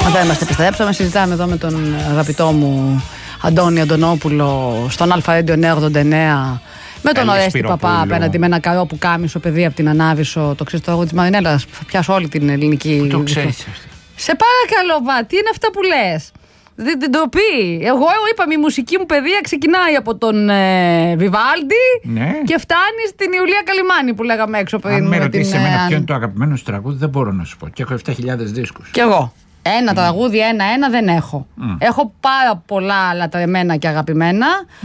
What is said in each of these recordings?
Εδώ είμαστε, επιστρέψαμε. Συζητάμε εδώ με τον αγαπητό μου Αντώνη Αντωνόπουλο στον Αλφα-Radio 989. Με τον Ορέστη Παπά απέναντι με ένα καρό που κάμισο παιδί από την Ανάβησο. Το ξέρει το έργο τη Μαρινέλα. Θα πιάσω όλη την ελληνική. Πού το ξέρει. Σε παρακαλώ, Πα, τι είναι αυτά που λες? Δεν την τροπή. Εγώ είπαμε, η μουσική μου παιδεία ξεκινάει από τον Βιβάλντι, ναι, και φτάνει στην Ιουλία Καλιμάνη που λέγαμε έξω πριν. Αν με ρωτήσει εμένα ποιο είναι το αγαπημένο σου τραγούδι, δεν μπορώ να σου πω. Και έχω 7.000 δίσκους. Κι εγώ. Ένα τραγούδι, ένα δεν έχω. Έχω πάρα πολλά λατρεμένα και αγαπημένα.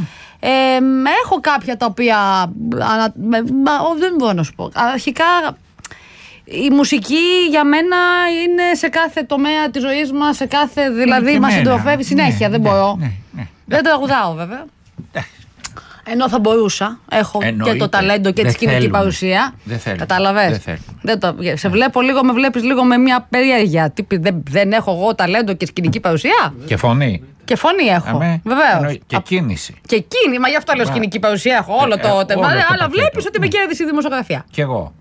Έχω κάποια τα οποία. Δεν μπορώ να σου πω. Αρχικά. Η μουσική για μένα είναι σε κάθε τομέα της ζωής μας, σε κάθε, δηλαδή μας συντροφεύει συνέχεια, δεν μπορώ. Δεν τραγουδάω βέβαια. Ενώ θα μπορούσα, έχω και το ταλέντο και τη σκηνική παρουσία. Κατάλαβες. Σε βλέπω λίγο, με βλέπεις λίγο με μια περιέργεια. Δεν έχω εγώ ταλέντο και σκηνική παρουσία. Και φωνή. Και φωνή έχω. Βεβαίως. Και κίνηση. Και κίνηση, μα γι' αυτό λέω σκηνική παρουσία έχω όλο το. Αλλά βλέπεις ότι με κέρδισε η δημοσιογραφία. Κι εγώ.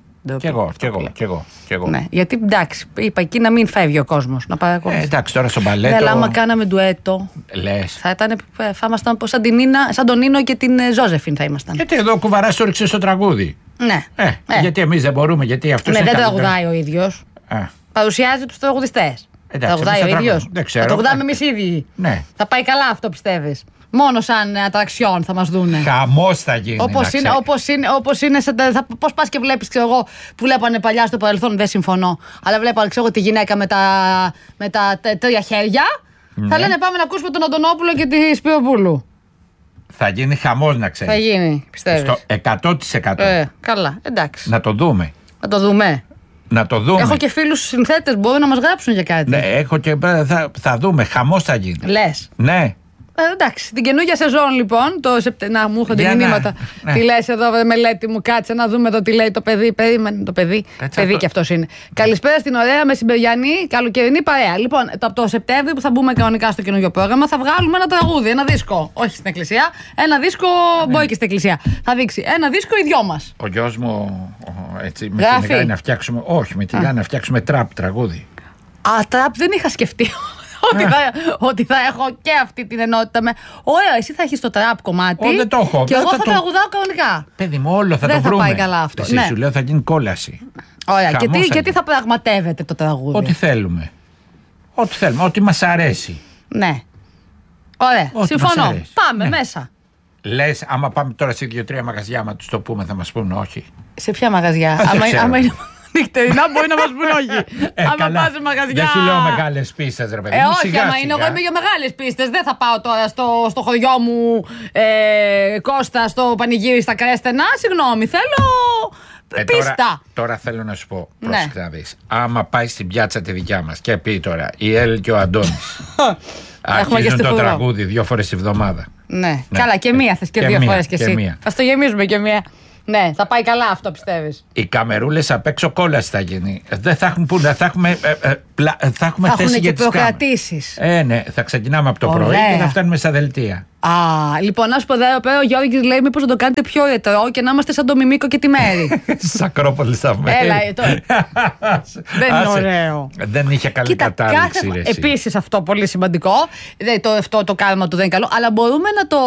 Κι εγώ. Ναι, γιατί εντάξει, είπα εκεί να μην φεύγει ο κόσμος, να παρακολουθεί. Εντάξει, τώρα στο μπαλέτο. Ναι, αλλά άμα κάναμε ντουέτο. Λες. Θα ήμασταν σαν τον Νίνο και την Ζώζεφιν θα ήμασταν. Γιατί εδώ κουβαράς το ρίξε στο τραγούδι. Ναι. Γιατί εμείς δεν μπορούμε, γιατί αυτός. Ναι, δεν τραγουδάει ο ίδιος. Παρουσιάζει τους τραγουδιστές. Τραγουδάει ο ίδιος. Δεν ξέρω. Τραγουδάμε εμείς οι ίδιοι. Ναι. Θα πάει καλά αυτό, πιστεύεις? Μόνο σαν ατραξιόν θα μας δούνε. Χαμός θα γίνει. Όπως είναι. Πώς πας και βλέπεις, ξέρω εγώ, που βλέπανε παλιά στο παρελθόν, δεν συμφωνώ. Αλλά βλέπανε, ξέρω εγώ, τη γυναίκα με τα τρία χέρια. Ναι. Θα λένε πάμε να ακούσουμε τον Αντωνόπουλο και τη Σπυροπούλου. Θα γίνει χαμός, να ξέρεις. Θα γίνει, πιστεύεις? Στο 100%. Καλά, εντάξει. Να το δούμε. Να το δούμε. Έχω και φίλους συνθέτες, μπορούν να μας γράψουν για κάτι. Ναι, έχω και. Θα δούμε. Χαμός θα γίνει. Λες? Ναι. Εντάξει, την καινούργια σεζόν λοιπόν. Να μου έρχονται μηνύματα. Ναι. Τι λες εδώ, μελέτη μου, κάτσε να δούμε εδώ τι λέει το παιδί. Περίμενε το παιδί. Παιδί κι αυτός είναι. Καλησπέρα στην ωραία μεσημεριανή καλοκαιρινή παρέα. Λοιπόν, το Σεπτέμβριο που θα μπούμε κανονικά στο καινούργιο πρόγραμμα θα βγάλουμε ένα τραγούδι, ένα δίσκο. Όχι στην εκκλησία. Ένα δίσκο, μπορεί και στην εκκλησία. Θα δείξει ένα δίσκο οι δυο μας. Ο γιος μου έτσι με κυνηγάει να φτιάξουμε. Όχι, με κυνηγάει να φτιάξουμε τραπ τραγούδι. Τραπ δεν είχα σκεφτεί. Ότι θα έχω και αυτή την ενότητα με. Ωραία, εσύ θα έχεις το τραπ κομμάτι. Δεν το έχω. Και εγώ θα τραγουδάω κανονικά. Παιδί μου, όλο θα το βρούμε. Δεν θα πάει καλά αυτό. Εσύ σου λέω θα γίνει κόλαση. Ωραία, και τι θα πραγματεύεται το τραγούδι? Ό,τι θέλουμε. Ό,τι μας αρέσει. Ναι. Ωραία, συμφωνώ. Πάμε μέσα. Λες, άμα πάμε τώρα σε 2-3 μαγαζιά, άμα τους το πούμε, θα μας πούνε όχι. Σε ποια μαγαζιά? Άμα είναι νυχτερινά μπορεί να μας πούν όχι. Άμα πας σε μαγαζιά. Δεν σου λέω μεγάλες πίστες, ρε παιδί. Όχι, άμα είναι, εγώ είμαι για μεγάλες πίστες. Δεν θα πάω τώρα στο χωριό μου Κώστα, στο πανηγύρι στα Κρέστενα. Συγγνώμη, θέλω πίστα. Τώρα θέλω να σου πω, πρόσεξε να δεις. Άμα πάει στην πιάτσα τη δικιά μας και πει τώρα η Ελ και ο Αντώνης αρχίζουν το τραγούδι 2 φορές τη βδομάδα. Ναι, καλά, και μία θες και 2 φορές κι εσύ. Θα στο γεμίζουμε και μία. Ναι, θα πάει καλά αυτό, πιστεύεις? Οι καμερούλες απ' έξω κόλαση θα γίνει. Δεν θα έχουν πού, θα έχουμε θέση για τις προκρατήσεις. Ναι, θα ξεκινάμε από το πρωί και θα φτάνουμε στα δελτία. Λοιπόν, να σου πω εδώ πέρα, ο Γιώργης λέει μήπως να το κάνετε πιο ρετρό και να είμαστε σαν το Μιμίκο και τη Μέρη. Στις Ακρόπολης θα βγει. Έλα, δεν είναι ωραίο. Δεν είχε καλή κατάληξη. Επίσης αυτό πολύ σημαντικό. Το κάρμα του δεν είναι καλό. Αλλά μπορούμε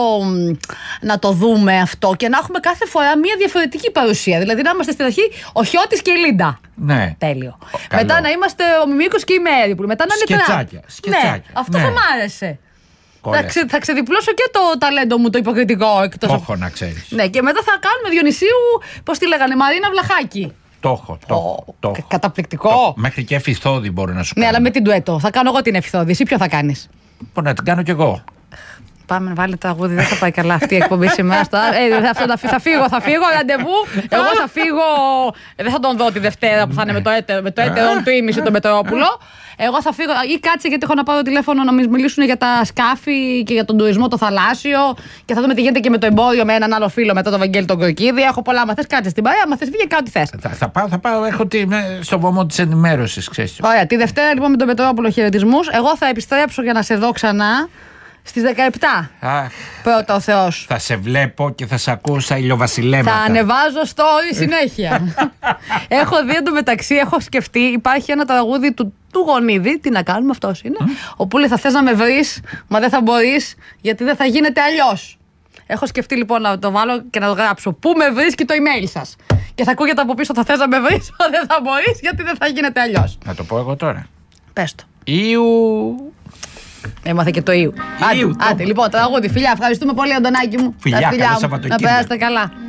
να το δούμε αυτό και να έχουμε κάθε φορά μια διαφορετική παρουσία. Δηλαδή να είμαστε στην αρχή ο Χιώτης και η Λίντα. Ναι. Τέλειο. Μετά να είμαστε ο Μιμίκος και η Μέρη. Μετά να είναι σκετσάκια. Ναι, αυτό θα μ' άρεσε. Θα ξεδιπλώσω και το ταλέντο μου το υποκριτικό. Το έχω, να ξέρεις. Ναι, και μετά θα κάνουμε Διονυσίου, πώς τη λέγανε, Μαρίνα Βλαχάκη. Το έχω. Καταπληκτικό. Μέχρι και Εφηθόδη μπορώ να σου πω. Ναι, αλλά με την ντουέτο. Θα κάνω εγώ την Εφηθόδη. Εσύ ποιο θα κάνεις? Μπορώ να την κάνω κι εγώ. Πάμε, βάλε το αγούδι, δεν θα πάει καλά αυτή η εκπομπή σήμερα. Θα φύγω, ραντεβού. Εγώ θα φύγω. Δεν θα τον δω τη Δευτέρα που θα είναι με το έτερον του ήμιση το Μετρόπουλο. Εγώ θα φύγω ή κάτσε γιατί έχω να πάρω τηλέφωνο να μας μιλήσουν για τα σκάφη και για τον τουρισμό το θαλάσσιο και θα δούμε τι γίνεται και με το εμπόριο με έναν άλλο φίλο μετά τον Βαγγέλη τον Κορκίδη. Έχω πολλά. Μα θες κάτσε στην παρέα, μα θες φύγε κάνω τι θες. Θα πάω, έχω στο βωμό της ενημέρωσης, ξέρεις. Ωραία, τη Δευτέρα λοιπόν με τον Μετρόπουλο χαιρετισμούς. Εγώ θα επιστρέψω για να σε δω ξανά. Στις 17. Πρώτα ο Θεός. Θα σε βλέπω και θα σε ακούω σαν ηλιοβασιλέματα. Θα ανεβάζω story συνέχεια. Έχω δει εντωμεταξύ, έχω σκεφτεί, υπάρχει ένα τραγούδι του Γονίδη, τι να κάνουμε, αυτός είναι. Όπου λέει θα θες να με βρεις, μα δεν θα μπορείς, γιατί δεν θα γίνεται αλλιώς. Έχω σκεφτεί λοιπόν να το βάλω και να το γράψω. Πού με βρίσκει το email σας. Και θα ακούγεται από πίσω, θα θες να με βρεις, μα δεν θα μπορείς, γιατί δεν θα γίνεται αλλιώς. Να το πω εγώ τώρα. Πες το. Ιου. Έμαθε και το Ιου. Άντε, λοιπόν, τραγούδι. Φιλιά, ευχαριστούμε πολύ, Αντωνάκη μου. Φιλιά, καλό Σαββατοκύριακο. Να περάσετε καλά.